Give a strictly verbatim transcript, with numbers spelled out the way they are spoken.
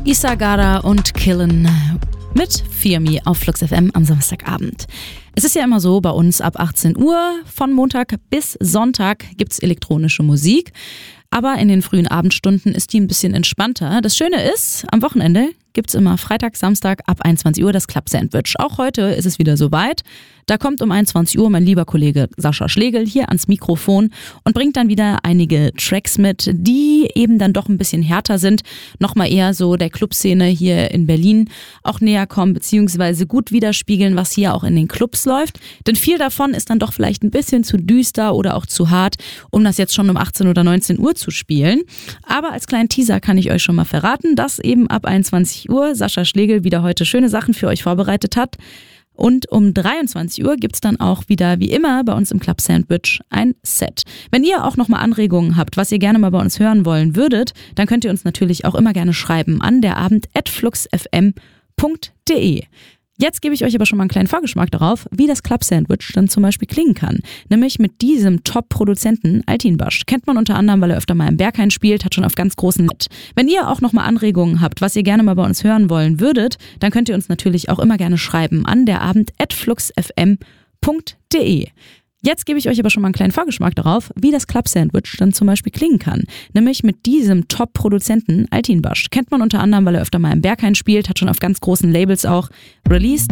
Isagara und Killen mit Fear Me auf Flux F M am Samstagabend. Es ist ja immer so, bei uns ab achtzehn Uhr von Montag bis Sonntag gibt's elektronische Musik. Aber in den frühen Abendstunden ist die ein bisschen entspannter. Das Schöne ist, am Wochenende gibt's immer Freitag, Samstag ab einundzwanzig Uhr das Club Sandwich. Auch heute ist es wieder soweit. Da kommt um einundzwanzig Uhr mein lieber Kollege Sascha Schlegel hier ans Mikrofon und bringt dann wieder einige Tracks mit, die eben dann doch ein bisschen härter sind. Nochmal eher so der Clubszene hier in Berlin auch näher kommen, beziehungsweise gut widerspiegeln, was hier auch in den Clubs läuft. Denn viel davon ist dann doch vielleicht ein bisschen zu düster oder auch zu hart, um das jetzt schon um achtzehn oder neunzehn Uhr zu spielen. Aber als kleinen Teaser kann ich euch schon mal verraten, dass eben ab einundzwanzig Uhr Sascha Schlegel wieder heute schöne Sachen für euch vorbereitet hat. Und um dreiundzwanzig Uhr gibt's dann auch wieder, wie immer, bei uns im Club Sandwich ein Set. Wenn ihr auch nochmal Anregungen habt, was ihr gerne mal bei uns hören wollen würdet, dann könnt ihr uns natürlich auch immer gerne schreiben an derabend at fluxfm punkt de. Jetzt gebe ich euch aber schon mal einen kleinen Vorgeschmack darauf, wie das Club Sandwich dann zum Beispiel klingen kann. Nämlich mit diesem Top-Produzenten Altin Basch. Kennt man unter anderem, weil er öfter mal im Berghain spielt, hat schon auf ganz großen Net. Wenn ihr auch nochmal Anregungen habt, was ihr gerne mal bei uns hören wollen würdet, dann könnt ihr uns natürlich auch immer gerne schreiben an derabend at fluxfm punkt de. Jetzt gebe ich euch aber schon mal einen kleinen Vorgeschmack darauf, wie das Club Sandwich dann zum Beispiel klingen kann. Nämlich mit diesem Top-Produzenten Altin Basch. Kennt man unter anderem, weil er öfter mal im Berghain spielt, hat schon auf ganz großen Labels auch released.